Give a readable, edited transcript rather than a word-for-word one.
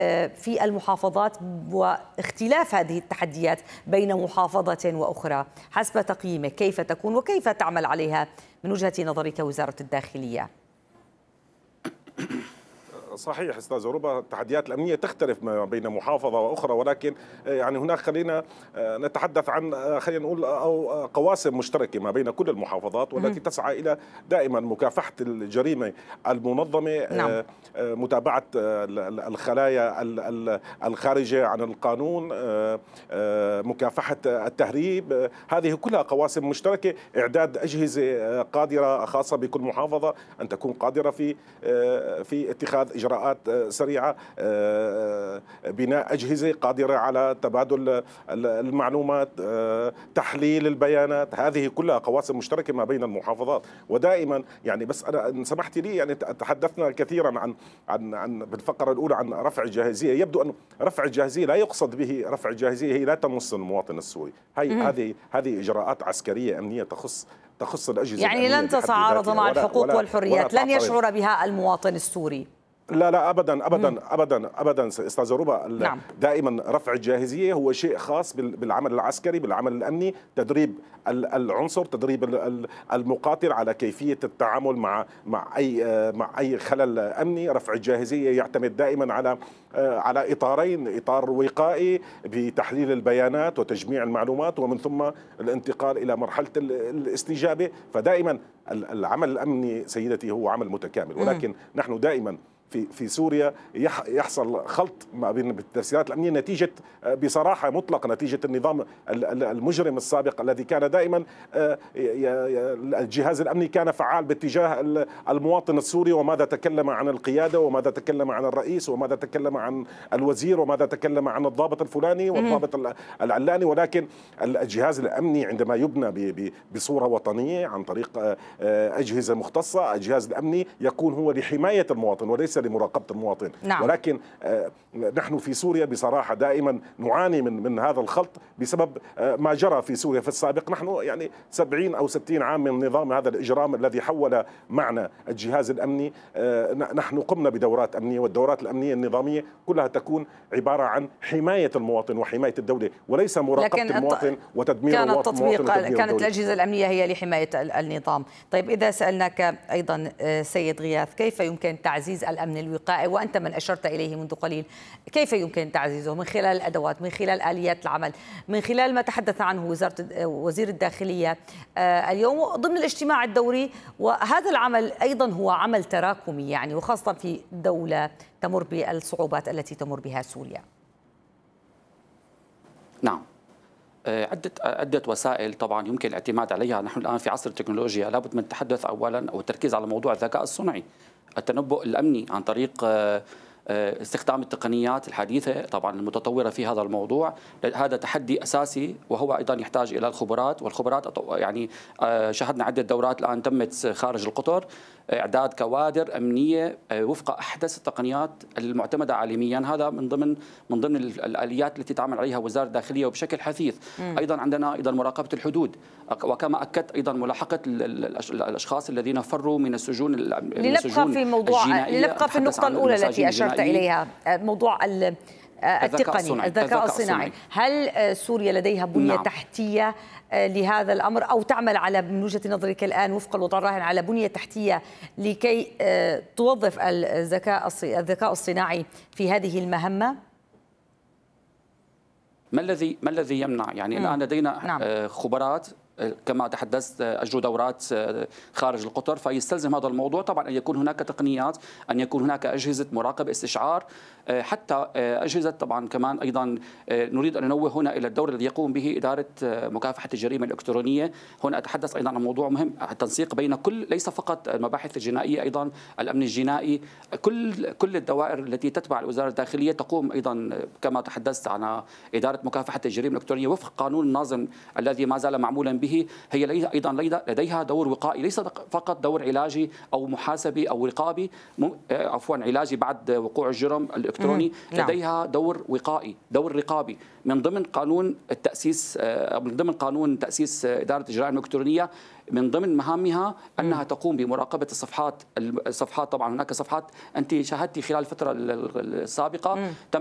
في المحافظات واختلاف هذه التحديات بين محافظة وأخرى حسب تقييمك كيف تكون وكيف تعمل عليها من وجهة نظرك وزارة الداخلية؟ صحيح استاذ ربا، التحديات الامنيه تختلف ما بين محافظه واخرى، ولكن يعني هناك خلينا نتحدث عن خلينا نقول او قواسم مشتركه ما بين كل المحافظات والتي تسعى الى دائما مكافحه الجريمه المنظمه. نعم. متابعه الخلايا الخارجه عن القانون، مكافحه التهريب، هذه كلها قواسم مشتركه. اعداد اجهزه قادره خاصه بكل محافظه ان تكون قادره في اتخاذ إجراءات سريعة، بناء أجهزة قادرة على تبادل المعلومات، تحليل البيانات، هذه كلها قواسم مشتركة ما بين المحافظات. ودائما يعني بس أنا إن سمحت لي يعني تحدثنا كثيرا عن بالفقرة الأولى عن رفع الجاهزية. يبدو أن رفع الجاهزية لا يقصد به رفع الجاهزية، هي لا تمس المواطن السوري، هذه إجراءات عسكرية أمنية تخص الأجهزة يعني لن تتعارض مع الحقوق والحريات، لن يشعر بها المواطن السوري. لا ابدا ابدا ابدا ابدا استاذ ربا. نعم. دائما رفع الجاهزيه هو شيء خاص بالعمل العسكري، بالعمل الامني، تدريب العنصر، تدريب المقاتل على كيفيه التعامل مع اي خلل امني. رفع الجاهزيه يعتمد دائما على اطارين: اطار وقائي بتحليل البيانات وتجميع المعلومات، ومن ثم الانتقال الى مرحله الاستجابه. فدائما العمل الامني سيدتي هو عمل متكامل، ولكن نحن دائما في سوريا يحصل خلط ما بين التفسيرات الأمنية نتيجة بصراحة مطلقة نتيجة النظام المجرم السابق الذي كان دائما الجهاز الأمني كان فعال باتجاه المواطن السوري، وماذا تكلم عن القيادة وماذا تكلم عن الرئيس وماذا تكلم عن الوزير وماذا تكلم عن الضابط الفلاني والضابط العلاني. ولكن الجهاز الأمني عندما يبنى بصورة وطنية عن طريق أجهزة مختصة، الجهاز الأمني يكون هو لحماية المواطن وليس لمراقبة المواطن. نعم. ولكن نحن في سوريا بصراحة دائما نعاني من هذا الخلط بسبب ما جرى في سوريا في السابق. نحن يعني 70 أو 60 عام من نظام هذا الإجرام الذي حول معنا الجهاز الأمني. نحن قمنا بدورات أمنية، والدورات الأمنية النظامية كلها تكون عبارة عن حماية المواطن وحماية الدولة وليس مراقبة المواطن وتدمير المواطن. كانت الأجهزة الأمنية هي لحماية النظام. طيب إذا سألناك أيضا سيد غياث، كيف يمكن تعزيز الأمن الوقائي، وأنت من أشرت إليه منذ قليل، كيف يمكن تعزيزه من خلال الأدوات، من خلال آليات العمل، من خلال ما تحدث عنه وزير الداخلية اليوم ضمن الاجتماع الدوري؟ وهذا العمل أيضا هو عمل تراكمي يعني، وخاصة في دولة تمر بالصعوبات التي تمر بها سوريا. نعم، عدة وسائل طبعا يمكن الاعتماد عليها. نحن الآن في عصر التكنولوجيا، لابد من التحدث أولا أو التركيز على موضوع الذكاء الصنعي، التنبؤ الأمني عن طريق استخدام التقنيات الحديثة طبعا المتطورة في هذا الموضوع. هذا تحدي أساسي، وهو أيضا يحتاج إلى الخبرات، والخبرات يعني شاهدنا عدة دورات الآن تمت خارج القطر، إعداد كوادر أمنية وفق أحدث التقنيات المعتمدة عالميا. هذا من ضمن الآليات التي تعمل عليها وزارة الداخلية وبشكل حثيث. أيضا عندنا أيضا مراقبة الحدود، وكما أكدت أيضا ملاحقة الأشخاص الذين فروا من السجون. لنبقى في النقطة الأولى التي أشرت إليها، موضوع التقني، الذكاء الصناعي. هل سوريا لديها بنية تحتية لهذا الأمر، أو تعمل على من وجهة نظرك الآن وفق الوضع الراهن على بنية تحتية لكي توظف الذكاء الصناعي في هذه المهمة؟ ما الذي يمنع؟ يعني الآن لدينا خبرات كما تحدثت أجروا دورات خارج القطر، فيستلزم هذا الموضوع طبعا أن يكون هناك تقنيات، أن يكون هناك أجهزة مراقبة استشعار، حتى أجهزة طبعا كمان. أيضا نريد أن ننوه هنا إلى الدور الذي يقوم به إدارة مكافحة الجريمة الإلكترونية. هنا أتحدث أيضا عن موضوع مهم، التنسيق بين ليس فقط المباحث الجنائية، أيضا الأمن الجنائي. كل الدوائر التي تتبع الوزارة الداخلية تقوم أيضا كما تحدثت عن إدارة مكافحة الجريمة الإلكترونية وفق قانون الناظم الذي ما زال معمولا به هذه هي أيضا لديها دور وقائي، ليس فقط دور علاجي أو محاسبي أو رقابي، عفوا علاجي بعد وقوع الجرم الإلكتروني. لديها دور وقائي، دور رقابي من ضمن قانون التأسيس، من ضمن قانون تأسيس إدارة الجرائم الإلكترونية. من ضمن مهامها أنها تقوم بمراقبة الصفحات. طبعا هناك صفحات أنت شاهدتي خلال الفترة السابقة